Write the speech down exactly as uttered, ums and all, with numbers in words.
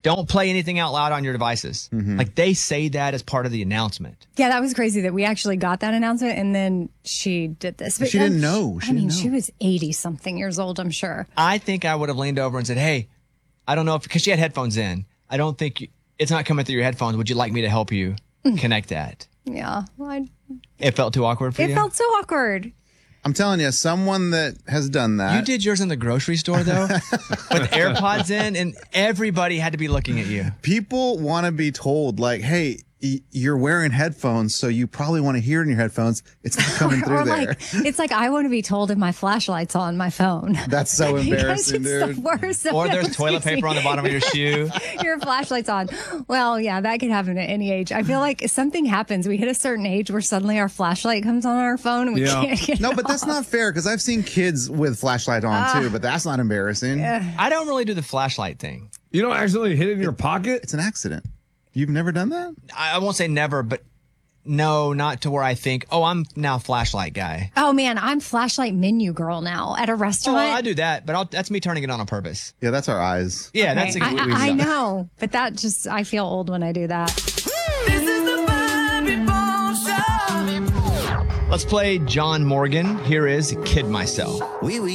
don't play anything out loud on your devices. Mm-hmm. Like they say that as part of the announcement. Yeah, that was crazy that we actually got that announcement and then she did this. But She didn't um, know. She I mean, didn't know. she was eighty something years old, I'm sure. I think I would have leaned over and said, hey, I don't know if, because she had headphones in. I don't think you, it's not coming through your headphones. Would you like me to help you connect that? Yeah. Well, I, It felt too awkward for it you? felt so awkward. I'm telling you, someone that has done that. You did yours in the grocery store, though, with AirPods in, and everybody had to be looking at you. People want to be told, like, hey, y- you're wearing headphones, so you probably want to hear it in your headphones. It's not coming through or there. like, it's like I want to be told if my flashlight's on my phone. That's so Because embarrassing, it's dude. the worst. Or there's toilet paper on the bottom of your shoe. Your flashlight's on. Well, yeah, that could happen at any age. I feel like if something happens, we hit a certain age where suddenly our flashlight comes on our phone and we Yeah. can't get No, it but that's off. not fair because I've seen kids with flashlight on Ah. too, but that's not embarrassing. I don't really do the flashlight thing. You don't accidentally hit it in your pocket? It's an accident. You've never done that? I, I won't say never, but no, not to where I think, oh, I'm now flashlight guy. Oh man, I'm flashlight menu girl now at a Oh, restaurant. I do that, but I'll, that's me turning it on on purpose. Yeah, that's our eyes. Yeah, Okay, that's a, I, we- I, I know, but that just I feel old when I do that. This is the Bobby Bones Show. Let's play John Morgan. Here is Kid Myself. Wee wee.